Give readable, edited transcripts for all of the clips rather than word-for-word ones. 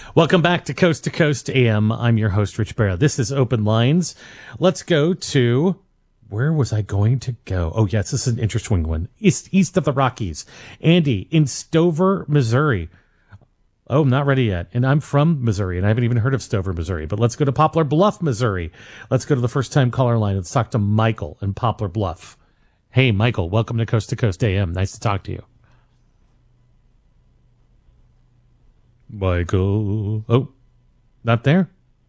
Welcome back to Coast AM. I'm your host, Rich Barrow. This is Open Lines. Let's go to, where was I going to go? Oh, yes, this is an interesting one. East of the Rockies. Andy in Stover, Missouri. Oh, I'm not ready yet. And I'm from Missouri, and I haven't even heard of Stover, Missouri. But let's go to Poplar Bluff, Missouri. Let's go to the first-time caller line. Let's talk to Michael in Poplar Bluff. Hey, Michael, welcome to Coast AM. Nice to talk to you. Michael. Oh, not there?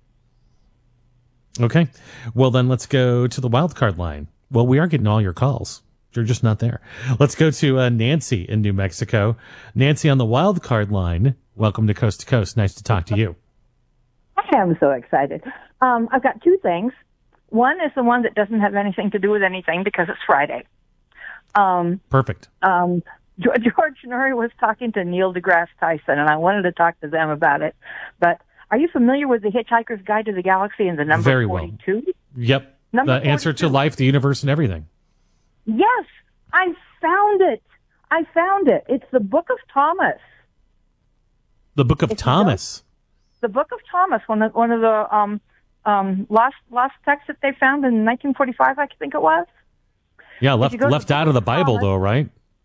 Okay. Well, then let's go to the wild card line. Well, we are getting all your calls. You're just not there. Let's go to Nancy in New Mexico. Nancy on the wild card line. Welcome to Coast. Nice to talk to you. I am so excited. I've got two things. One is the one that doesn't have anything to do with anything because it's Friday. Perfect. George Noory was talking to Neil deGrasse Tyson, and I wanted to talk to them about it. But are you familiar with The Hitchhiker's Guide to the Galaxy and the number Very 42? Well. Yep. Number the answer 42. to life, the universe, and everything. Yes, I found it. It's the Book of Thomas. The Book of Thomas. The Book of Thomas, one of the lost texts that they found in 1945, I think it was. Yeah, left out of the Bible, though, right?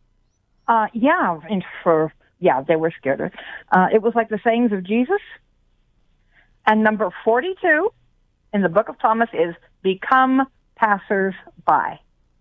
They were scared. It was like the sayings of Jesus. And number 42 in the Book of Thomas is become passers-by.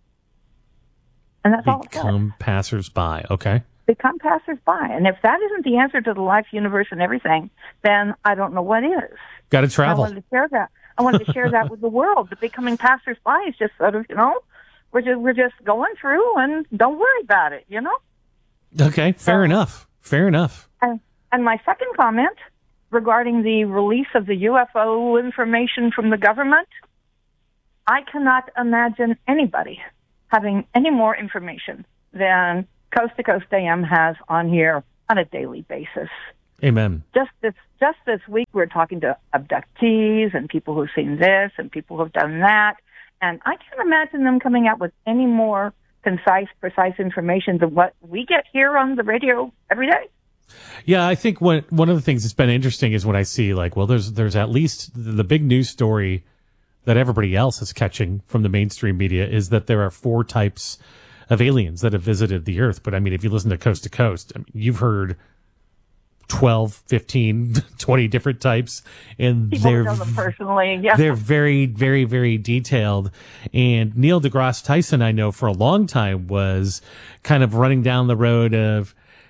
And that's all it says. Become passers-by, okay. Become passers-by. And if that isn't the answer to the life, universe, and everything, then I don't know what is. Got to travel. I wanted to share that. I wanted to share that with the world. The becoming passers-by is just sort of, we're just going through and don't worry about it, Okay, fair enough. And my second comment regarding the release of the UFO information from the government, I cannot imagine anybody having any more information than Coast to Coast AM has on here on a daily basis. Amen. Just this week, we're talking to abductees and people who've seen this and people who've done that. And I can't imagine them coming out with any more concise, precise information than what we get here on the radio every day. Yeah, I think one of the things that's been interesting is when I see there's at least the big news story that everybody else is catching from the mainstream media is that there are 4 types of aliens that have visited the Earth. But I mean, if you listen to Coast, you've heard 12, 15, 20 different types, and people know them personally. Yeah. They're very, very, very detailed. And Neil deGrasse Tyson, I know for a long time, was kind of running down the road of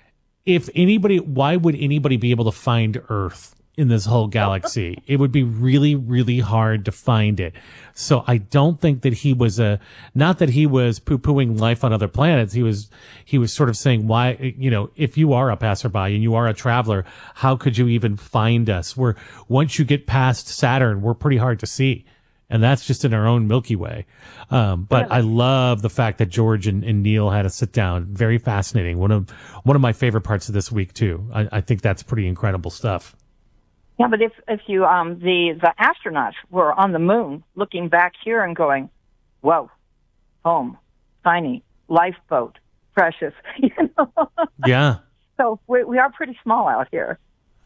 why would anybody be able to find Earth in this whole galaxy? It would be really, really hard to find it. So I don't think that he was not that he was poo-pooing life on other planets. He was sort of saying, why, if you are a passerby and you are a traveler, how could you even find us? Once you get past Saturn, we're pretty hard to see. And that's just in our own Milky Way. But I love the fact that George and Neil had a sit down. Very fascinating. One of my favorite parts of this week too. I think that's pretty incredible stuff. Yeah, but if you the astronauts were on the moon looking back here and going, whoa, home, tiny, lifeboat, precious, Yeah. So we are pretty small out here.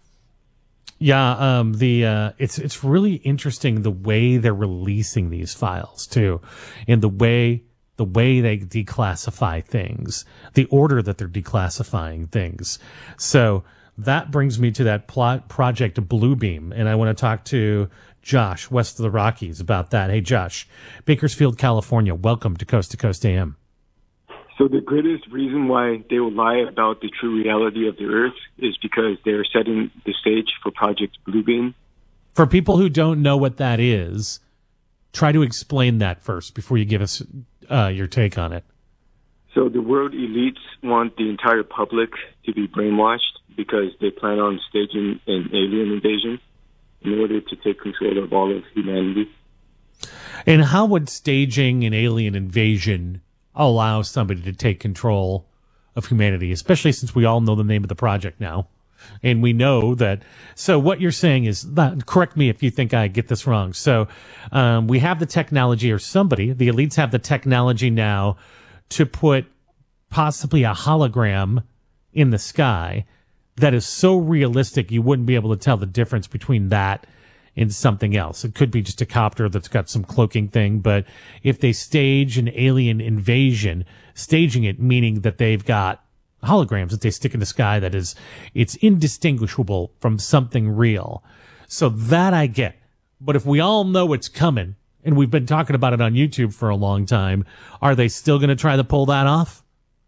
Yeah, it's really interesting the way they're releasing these files too, and the way they declassify things, the order that they're declassifying things. So that brings me to that Project Bluebeam, and I want to talk to Josh, west of the Rockies, about that. Hey, Josh, Bakersfield, California. Welcome to Coast AM. So the greatest reason why they will lie about the true reality of the Earth is because they're setting the stage for Project Bluebeam. For people who don't know what that is, try to explain that first before you give us your take on it. So the world elites want the entire public to be brainwashed because they plan on staging an alien invasion in order to take control of all of humanity. And how would staging an alien invasion allow somebody to take control of humanity, especially since we all know the name of the project now? And we know that. So what you're saying is, correct me if you think I get this wrong. So we have the technology, or the elites have the technology now to put possibly a hologram in the sky that is so realistic you wouldn't be able to tell the difference between that and something else. It could be just a copter that's got some cloaking thing, but if they stage an alien invasion, staging it meaning that they've got holograms that they stick in the sky it's indistinguishable from something real. So that I get. But if we all know it's coming, and we've been talking about it on YouTube for a long time, are they still going to try to pull that off?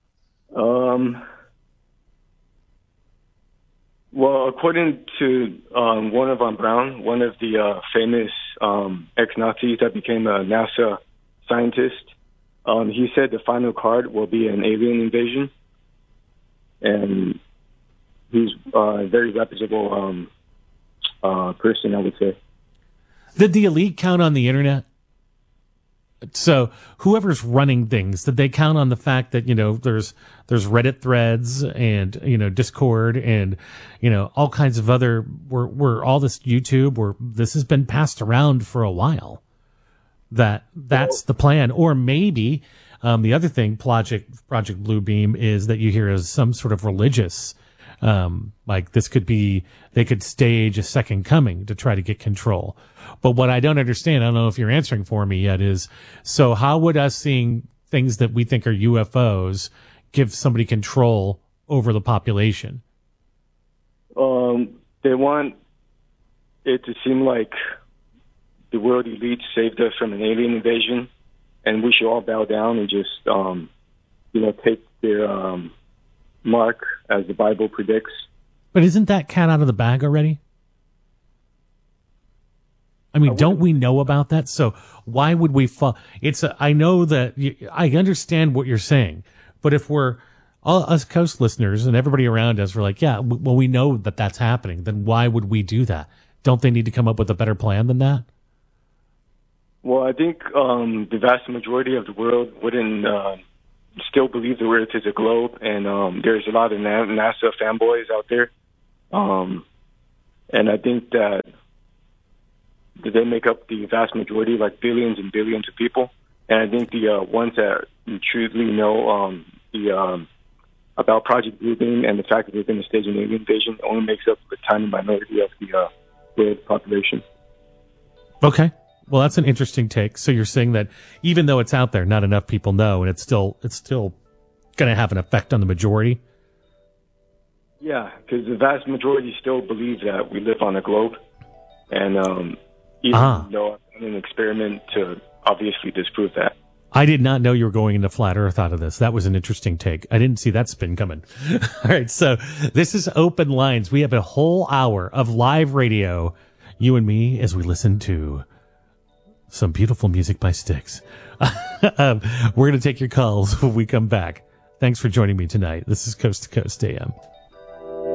Well, according to Warner von Braun, one of the famous ex-Nazis that became a NASA scientist, he said the final card will be an alien invasion. And he's a very reputable person, I would say. Did the elite count on the internet? So whoever's running things, did they count on the fact that, there's Reddit threads and, Discord and, all kinds of other, where all this YouTube, where this has been passed around for a while, that's the plan. Or maybe, the other thing, Project Bluebeam, is that you hear as some sort of religious, like this could be, they could stage a second coming to try to get control. But what I don't understand, I don't know if you're answering for me yet, is so how would us seeing things that we think are UFOs give somebody control over the population? They want it to seem like the world elite saved us from an alien invasion, and we should all bow down and just, take their mark as the Bible predicts. But isn't that cat out of the bag already? I mean, don't we know about that? So why would we fall? I know that I understand what you're saying, but if we're all us Coast listeners and everybody around us, we're like, yeah, well, we know that that's happening. Then why would we do that? Don't they need to come up with a better plan than that? Well, I think the vast majority of the world wouldn't still believe the Earth is a globe, and there's a lot of NASA fanboys out there. And I think that they make up the vast majority, like billions and billions of people. And I think the ones that truly know about Project Bluebeam and the fact that they're going to stage an alien invasion only makes up a tiny minority of the world population. Okay. Well, that's an interesting take. So you're saying that even though it's out there, not enough people know, and it's still going to have an effect on the majority? Yeah, because the vast majority still believe that we live on a globe. And even though I've done an experiment to obviously disprove that. I did not know you were going into flat earth out of this. That was an interesting take. I didn't see that spin coming. All right. So this is Open Lines. We have a whole hour of live radio, you and me, as we listen to some beautiful music by Styx. We're going to take your calls when we come back. Thanks for joining me tonight. This is Coast to Coast AM.